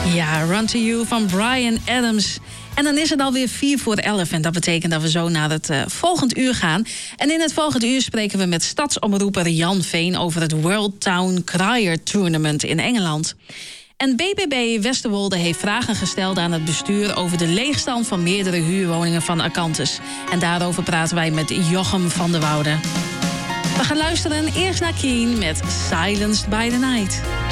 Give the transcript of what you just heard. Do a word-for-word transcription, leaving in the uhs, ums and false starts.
Ja, Run to You van Bryan Adams. En dan is het alweer vier voor elf en dat betekent dat we zo naar het uh, volgend uur gaan. En in het volgende uur spreken we met stadsomroeper Jan Veen over het World Town Crier Tournament in Engeland. En B B B Westerwolde heeft vragen gesteld aan het bestuur over de leegstand van meerdere huurwoningen van Acanthus. En daarover praten wij met Jochem van der Woude. We gaan luisteren eerst naar Keen met Silenced by the Night.